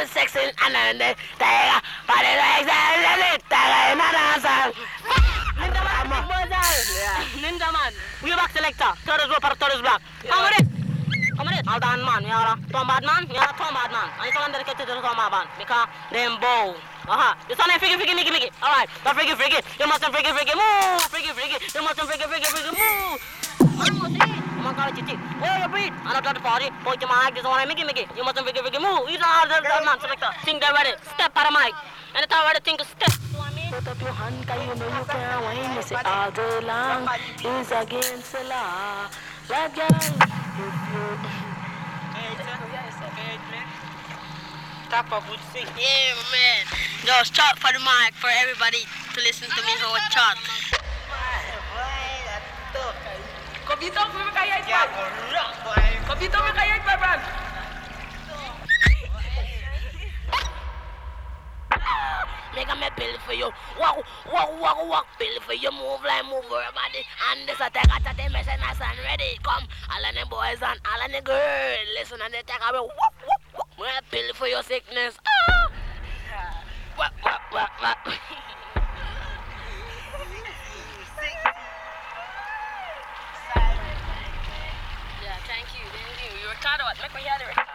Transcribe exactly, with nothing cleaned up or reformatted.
is sexy and then the tiger, but it is a tiger in a dance. Ninja man, big boy yeah. Ninja man, we back selector, third is rope, third is black. Come with it. Come with it. All done man, you are a Tom bad man, you are a Tom bad man. And you come dedicated to the Tom bad man because them bow. Aha, you sound like freaky, freaky, Mickey, Mickey. Alright, the freaky, freaky, you mustn't freaky, freaky, move, freaky, freaky, you mustn't freaky, freaky, freaky, move. Come on, call it chichi. Where you breathe? I'm not trying to party. Point your mic, this one like Mickey, Mickey. You mustn't freaky, freaky, move. You don't have the man, selector. Think they're ready. Step out of mic. And it's already think to step. Put up your hand, cause you know you can't win. You say all day long is against the law. That girl, if you... Tap up with sing. Yeah, man. Just chat for the mic for everybody to listen to me how I chat. Kopito mo kaya ito. Kopito mo kaya ito, Bran. Nigga, me bill for you. Walk, walk, walk, walk. Bill for you. Move like move your body. And this attack at the mission as and ready. Come, all of the boys and all of the girls. Listen and they take away. Walk, walk, walk. Me bill for your sickness. Ah. Walk, walk, walk, walk. Yeah, thank you, thank you. You recorded what? Make me hear the record.